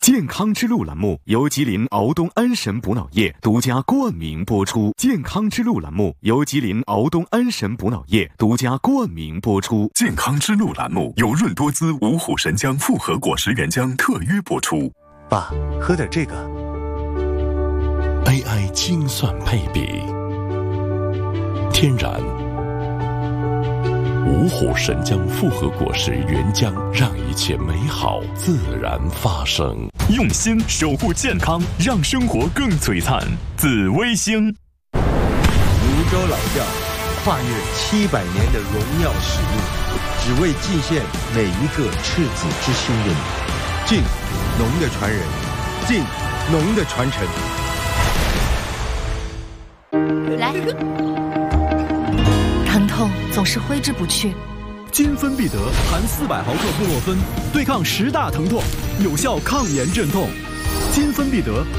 健康之路栏目由吉林敖东安神补脑液独家冠名播出。健康之路栏目由吉林敖东安神补脑液独家冠名播出。 健康之路栏目由润多滋五虎神姜复合果实原浆特约播出。 爸，喝点这个。 AI 精算配比，天然五虎神姜复合果实原浆，让一切美好自然发生。 用心守护健康，让生活更璀璨。紫微星， 泸州老窖跨越700年的荣耀使命，只为祭献每一个赤子之心的你。敬农的传人，敬农的传承。 来，疼痛总是挥之不去。 金芬必得含400毫克布洛芬，对抗10大疼痛，有效抗炎镇痛。金芬必得。